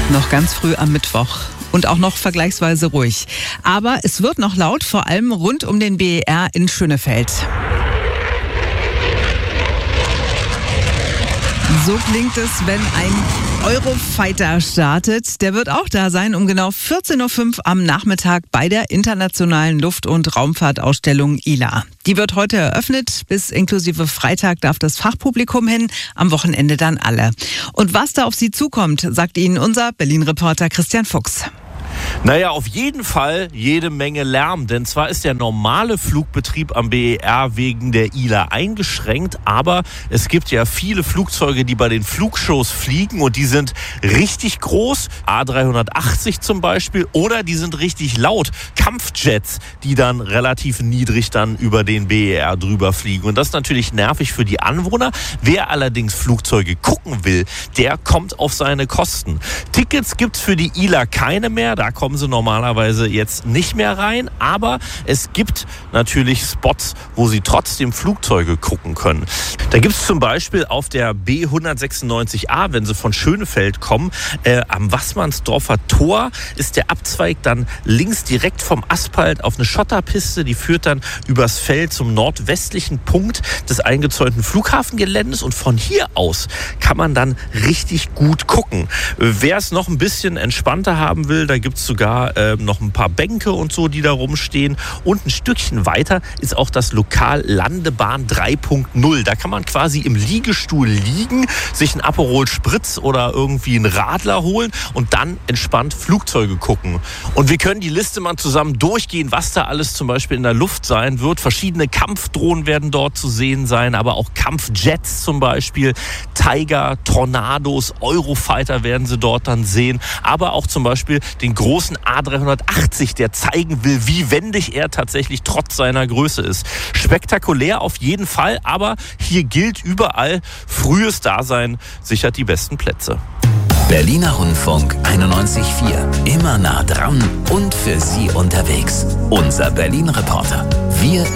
Noch ganz früh am Mittwoch und auch noch vergleichsweise ruhig. Aber es wird noch laut, vor allem rund um den BER in Schönefeld. So klingt es, wenn ein Eurofighter startet. Der wird auch da sein um genau 14.05 Uhr am Nachmittag bei der Internationalen Luft- und Raumfahrtausstellung ILA. Die wird heute eröffnet. Bis inklusive Freitag darf das Fachpublikum hin, am Wochenende dann alle. Und was da auf Sie zukommt, sagt Ihnen unser Berlin-Reporter Christian Fuchs. Naja, auf jeden Fall jede Menge Lärm, denn zwar ist der normale Flugbetrieb am BER wegen der ILA eingeschränkt, aber es gibt ja viele Flugzeuge, die bei den Flugshows fliegen und die sind richtig groß, A380 zum Beispiel, oder die sind richtig laut, Kampfjets, die dann relativ niedrig dann über den BER drüber fliegen und das ist natürlich nervig für die Anwohner. Wer allerdings Flugzeuge gucken will, der kommt auf seine Kosten. Tickets gibt's für die ILA keine mehr, da kommen sie normalerweise jetzt nicht mehr rein, aber es gibt natürlich Spots, wo sie trotzdem Flugzeuge gucken können. Da gibt es zum Beispiel auf der B196A, wenn sie von Schönefeld kommen, am Wassmannsdorfer Tor ist der Abzweig dann links direkt vom Asphalt auf eine Schotterpiste, die führt dann übers Feld zum nordwestlichen Punkt des eingezäunten Flughafengeländes und von hier aus kann man dann richtig gut gucken. Wer es noch ein bisschen entspannter haben will, da gibt es sogar noch ein paar Bänke und so, die da rumstehen. Und ein Stückchen weiter ist auch das Lokal Landebahn 3.0. Da kann man quasi im Liegestuhl liegen, sich einen Aperol Spritz oder irgendwie einen Radler holen und dann entspannt Flugzeuge gucken. Und wir können die Liste mal zusammen durchgehen, was da alles zum Beispiel in der Luft sein wird. Verschiedene Kampfdrohnen werden dort zu sehen sein, aber auch Kampfjets zum Beispiel, Tiger, Tornados, Eurofighter werden sie dort dann sehen, aber auch zum Beispiel den großen A380, der zeigen will, wie wendig er tatsächlich trotz seiner Größe ist. Spektakulär auf jeden Fall, aber hier gilt überall, frühes Dasein sichert die besten Plätze. Berliner Rundfunk 91.4. Immer nah dran und für Sie unterwegs. Unser Berlin-Reporter. Wir